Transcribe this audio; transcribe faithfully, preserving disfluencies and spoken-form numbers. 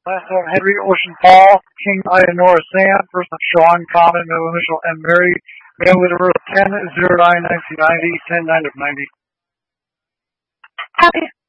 Last name Henry Ocean Paul, King Ianora Sam, first name Sean, common, middle initial M. Mary, male date of birth ten zero nine nineteen ninety, ten nine of ninety. Happy